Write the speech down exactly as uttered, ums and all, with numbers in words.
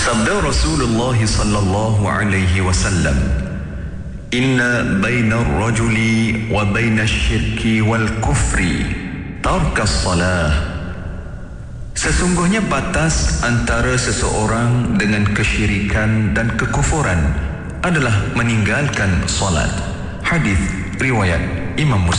Sabda Rasulullah sallallahu alaihi wasallam, "Inna baina ar-rajuli wa baina asy-syirki wal kufri tarkas salah." Sesungguhnya batas antara seseorang dengan kesyirikan dan kekufuran adalah meninggalkan solat. Hadis riwayat Imam Muslim.